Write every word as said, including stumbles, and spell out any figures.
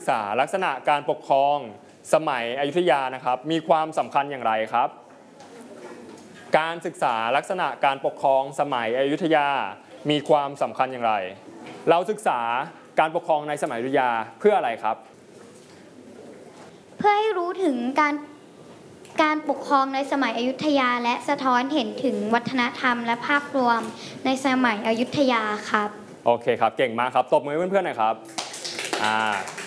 ษาลักษณะการปกครองสมัยอยุธยานะครับมีความสำคัญอย่างไรครับการศึกษาลักษณะการปกครองสมัยอยุธยามีความสำคัญอย่างไรเราศึกษาการปกครองในสมัยอยุธยาเพื่ออะไรครับเพื่อให้รู้ถึงการการปกครองในสมัยอยุธยาและสะท้อนเห็นถึงวัฒนธรรมและภาพรวมในสมัยอยุธยาครับโอเคครับเก่งมากครับตบมือให้เพื่อนๆหน่อยครับอ่า